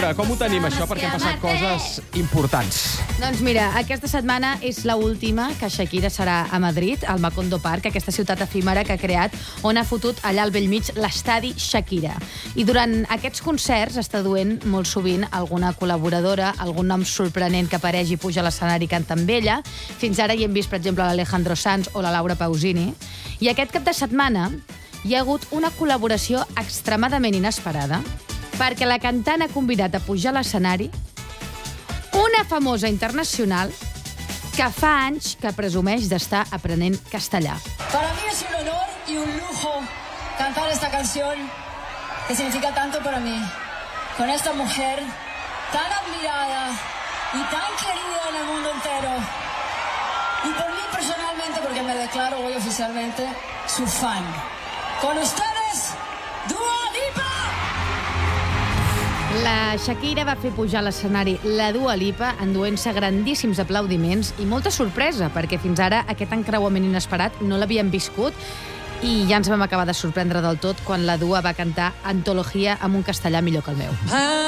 Laura, com ho tenim, això? Perquè han passat coses importants. Doncs mira, aquesta setmana és l'última que Shakira serà a Madrid, al Macondo Park, aquesta ciutat efímera que ha creat, on ha fotut allà al bell mig l'estadi Shakira. I durant aquests concerts està duent molt sovint alguna col·laboradora, algun nom sorprenent que apareix i puja a l'escenari i canta amb ella. Fins ara hi hem vist, per exemple, l'Alejandro Sanz o la Laura Pausini. I aquest cap de setmana hi ha hagut una col·laboració extremadament inesperada perquè la cantant ha convidat a pujar a l'escenari una famosa internacional que fa anys que presumeix d'estar aprenent castellà. Para mí es un honor y un lujo cantar esta canción que significa tanto para mí, con esta mujer tan admirada y tan querida en el mundo entero. Y por mí personalmente, porque me declaro hoy oficialmente su fan. Con ustedes, Dua Lipa! La Shakira va fer pujar a l'escenari la Dua Lipa enduent-se grandíssims aplaudiments i molta sorpresa, perquè fins ara aquest encreuament inesperat no l'havíem viscut i ja ens vam acabar de sorprendre del tot quan la Dua va cantar Antologia amb un castellà millor que el meu.